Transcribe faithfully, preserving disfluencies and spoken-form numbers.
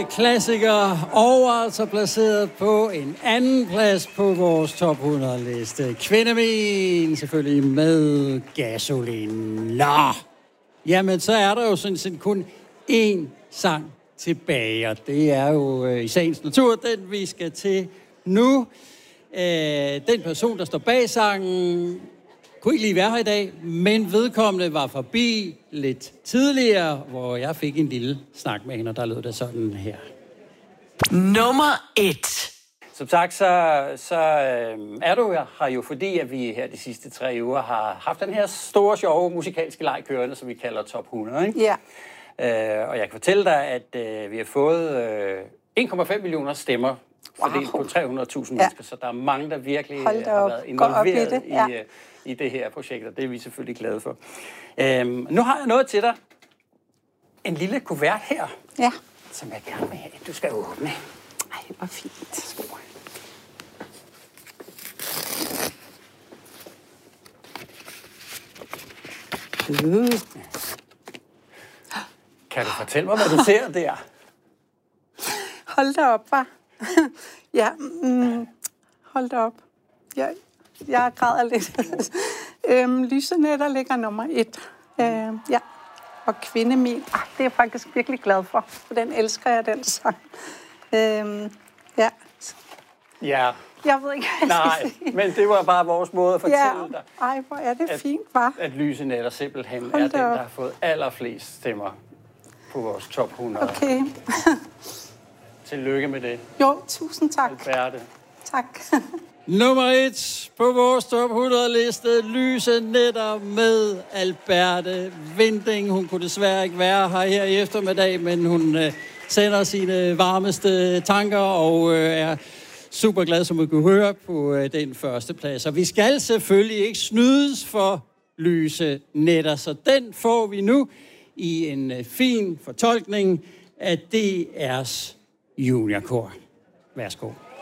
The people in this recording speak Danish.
klassiker, og altså placeret på en anden plads på vores top hundrede-liste. Kvindemin, selvfølgelig med Gasolin. Nå, jamen så er der jo sådan set kun én sang tilbage, og det er jo øh, i sagens natur, den vi skal til nu. Øh, den person, der står bag sangen, kunne ikke lige være her i dag, men vedkommende var forbi lidt tidligere, hvor jeg fik en lille snak med hende, og der lød det sådan her. Nummer et. Som sagt, så, så øh, er du her jo, fordi at vi her de sidste tre uger har haft den her store, sjove musikalske leg kørende, som vi kalder Top hundrede. Ikke? Ja. Øh, og jeg kan fortælle dig, at øh, vi har fået øh, en komma fem millioner stemmer fordelt wow. på tre hundrede tusind ja. mennesker, så der er mange, der virkelig har været involveret i det. Ja. i, i det her projekt, og det er vi selvfølgelig glade for. Øhm, nu har jeg noget til dig. En lille kuvert her, ja. som jeg gerne vil have, du skal åbne. Ej, hvor fint. Uh. Kan du fortælle mig, hvad du ser der? Hold da op, hva'? ja, mm, hold da op. Jeg, jeg græder lidt. øhm, Lysenetter ligger nummer et. Øhm, ja. Og Kvindemin, ah, det er jeg faktisk virkelig glad for, for den elsker jeg, den sang. Øhm, ja. Ja. Jeg ved ikke, hvad Nej, men det var bare vores måde at fortælle ja. dig. Ej, hvor er det at, fint, hva'? At Lysenetter simpelthen hold er den, der har fået allerflest stemmer på vores top hundrede. Okay. Tillykke med det. Jo, tusind tak. Alberte. Tak. Nummer et på vores top hundrede-liste, Lysenetter med Alberte Winding. Hun kunne desværre ikke være her her i eftermiddag, men hun øh, sender sine varmeste tanker og øh, er super glad, som vi kunne høre, på øh, den første plads. Og vi skal selvfølgelig ikke snydes for Lysenetter, så den får vi nu i en øh, fin fortolkning af D R's juniorkor. Værsgo.